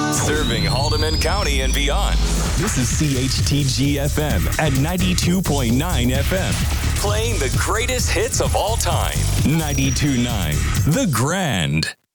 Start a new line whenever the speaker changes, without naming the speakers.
Serving Haldeman County and beyond. This is CHTG FM at 92.9 FM. Playing the greatest hits of all time. 92.9 The Grand.